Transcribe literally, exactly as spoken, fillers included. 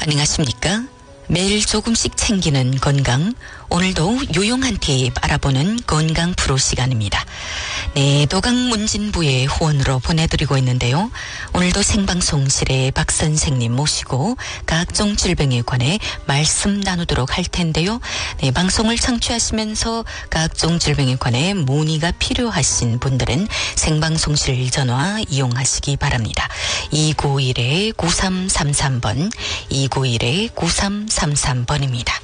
안녕하십니까? 매일 조금씩 챙기는 건강, 오늘도 유용한 팁 알아보는 건강 프로 시간입니다. 네, 도강 문진부의 후원으로 보내드리고 있는데요. 오늘도 생방송실에 박 선생님 모시고 각종 질병에 관해 말씀 나누도록 할 텐데요. 네, 방송을 청취하시면서 각종 질병에 관해 문의가 필요하신 분들은 생방송실 전화 이용하시기 바랍니다. 이구일 구삼삼삼 번, 이구일 구삼삼삼 번입니다.